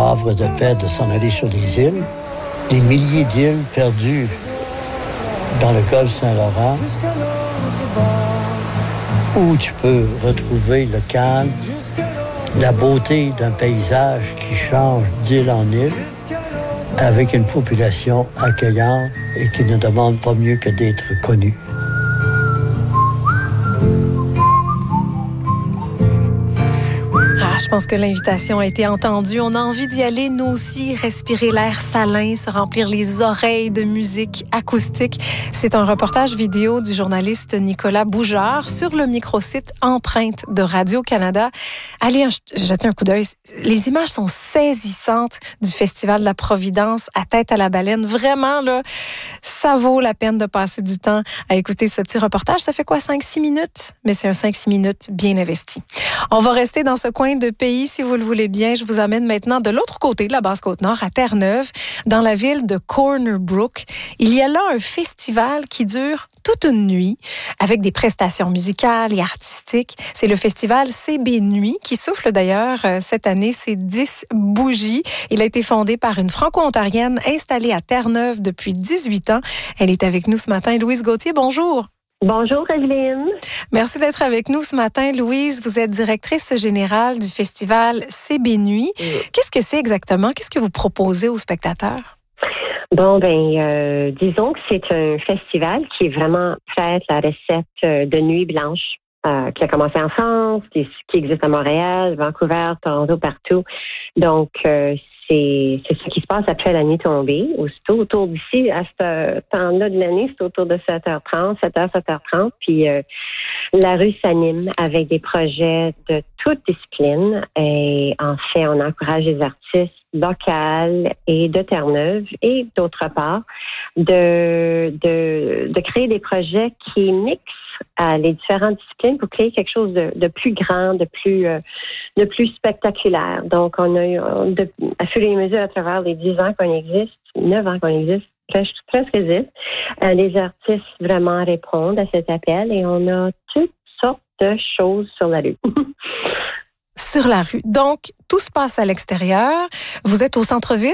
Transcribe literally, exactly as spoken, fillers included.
havre de paix de s'en aller sur les îles. Des milliers d'îles perdues dans le golfe Saint-Laurent où tu peux retrouver le calme, la beauté d'un paysage qui change d'île en île avec une population accueillante et qui ne demande pas mieux que d'être connue. Je pense que l'invitation a été entendue. On a envie d'y aller, nous aussi, respirer l'air salin, se remplir les oreilles de musique acoustique. C'est un reportage vidéo du journaliste Nicolas Boujard sur le microsite Empreinte de Radio-Canada. Allez jeter un coup d'œil. Les images sont saisissantes du Festival de la Providence à Tête à la Baleine. Vraiment, là, ça vaut la peine de passer du temps à écouter ce petit reportage. Ça fait quoi, cinq six minutes? Mais c'est un cinq six minutes bien investi. On va rester dans ce coin de pays, si vous le voulez bien. Je vous amène maintenant de l'autre côté de la Basse-Côte-Nord, à Terre-Neuve, dans la ville de Corner Brook. Il y a là un festival qui dure toute une nuit, avec des prestations musicales et artistiques. C'est le festival C B Nuit, qui souffle d'ailleurs cette année ses dix bougies. Il a été fondé par une Franco-Ontarienne installée à Terre-Neuve depuis dix-huit ans. Elle est avec nous ce matin. Louise Gauthier, bonjour. Bonjour, Evelyne. Merci d'être avec nous ce matin, Louise. Vous êtes directrice générale du festival C B Nuit. Mmh. Qu'est-ce que c'est exactement? Qu'est-ce que vous proposez aux spectateurs? Bon, ben, euh, disons que c'est un festival qui est vraiment fait la recette de Nuit Blanche, euh, qui a commencé en France, qui, qui existe à Montréal, Vancouver, Toronto, partout. Donc, euh, c'est, c'est ce qui se passe après la nuit tombée. Aussitôt, autour d'ici, à ce temps-là de l'année, c'est autour de sept heures trente, sept heures, sept heures trente. Puis, euh, la rue s'anime avec des projets de toutes disciplines. Et en fait, on encourage les artistes locaux et de Terre-Neuve et d'autre part, de, de, de créer des projets qui mixent euh, les différentes disciplines pour créer quelque chose de, de plus grand, de plus, euh, de plus spectaculaire. Donc, on a eu, on, de, à fur et à mesure, à travers les dix ans qu'on existe, neuf ans qu'on existe, presque, presque dix, euh, les artistes vraiment répondent à cet appel et on a toutes sortes de choses sur la rue. Sur la rue. Donc, tout se passe à l'extérieur. Vous êtes au centre-ville